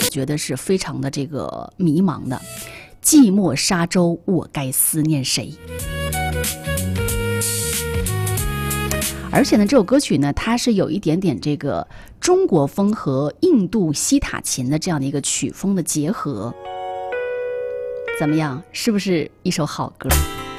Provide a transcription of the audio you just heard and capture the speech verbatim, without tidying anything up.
觉得是非常的这个迷茫的。寂寞沙洲，我该思念谁？而且呢，这首歌曲呢，它是有一点点这个中国风和印度西塔琴的这样的一个曲风的结合。怎么样，是不是一首好歌？